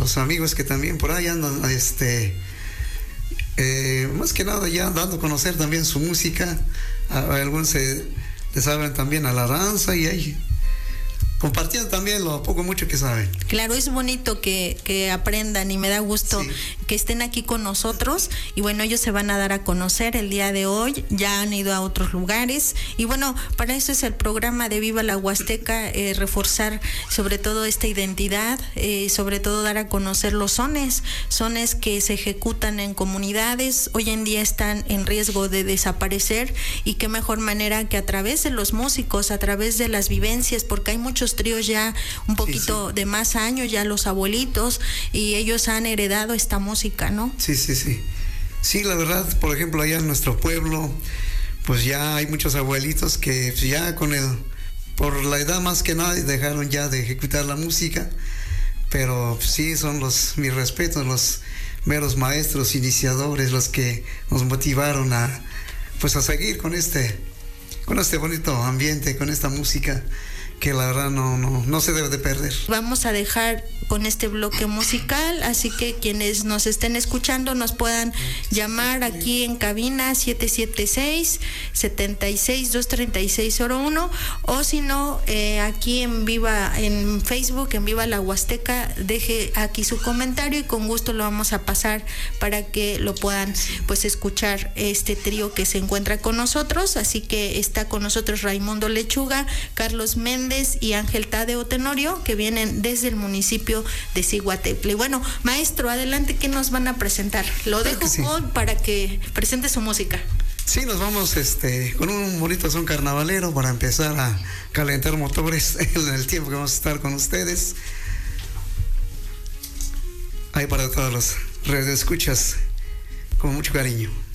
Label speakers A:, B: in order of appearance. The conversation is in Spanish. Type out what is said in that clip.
A: los amigos que también por ahí andan, más que nada ya dando a conocer también su música. Algunos le saben también a la danza y ahí compartiendo también lo poco mucho que saben.
B: Claro, es bonito que aprendan y me da gusto que estén aquí con nosotros. Y bueno, ellos se van a dar a conocer el día de hoy, ya han ido a otros lugares. Y bueno, para eso es el programa de Viva la Huasteca, reforzar sobre todo esta identidad, sobre todo dar a conocer los sones que se ejecutan en comunidades. Hoy en día están en riesgo de desaparecer y qué mejor manera que a través de los músicos, a través de las vivencias, porque hay muchos tríos ya un poquito de más años, ya los abuelitos, y ellos han heredado esta música, ¿no?
A: Sí. Sí, la verdad, por ejemplo, allá en nuestro pueblo, pues ya hay muchos abuelitos que ya por la edad más que nada, dejaron ya de ejecutar la música, pero sí son mis respetos, los meros maestros, iniciadores, los que nos motivaron a seguir con este bonito ambiente, con esta música que la verdad no se debe de perder.
B: Vamos a dejar con este bloque musical, así que quienes nos estén escuchando nos puedan llamar aquí en cabina 776-236-01, o si no, aquí en Facebook, en Viva la Huasteca, deje aquí su comentario y con gusto lo vamos a pasar para que lo puedan escuchar este trío que se encuentra con nosotros. Así que está con nosotros Raimundo Lechuga, Carlos Méndez y Ángel Tadeo Tenorio, que vienen desde el municipio de Zihuateple. Bueno, maestro, adelante, ¿qué nos van a presentar? Lo dejo para que presente su música.
A: Sí, nos vamos con un bonito son carnavalero para empezar a calentar motores en el tiempo que vamos a estar con ustedes. Ahí para todos los radioescuchas, con mucho cariño.